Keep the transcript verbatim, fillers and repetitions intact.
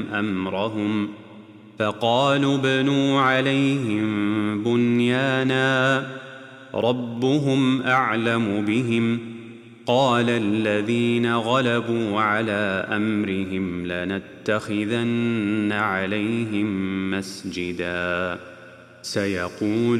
أمرهم فقالوا ابنوا عليهم بنيانا ربهم أعلم بهم قال الذين غلبوا على أمرهم لنتخذن عليهم مسجدا سيقول